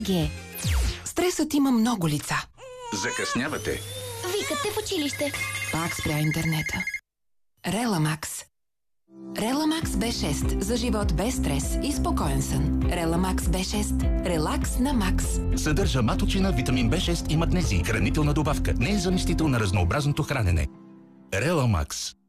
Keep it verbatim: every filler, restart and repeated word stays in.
Г. Стресът има много лица. Закъснявате. Викате в училище. Пак спря интернета. Реламакс. Реламакс Б шест за живот без стрес и спокоен сън. Реламакс Б шест. Релакс на макс. Съдържа маточина, витамин Б шест и магнезий. Хранителна добавка. Не е заместител на разнообразното хранене. Реламакс.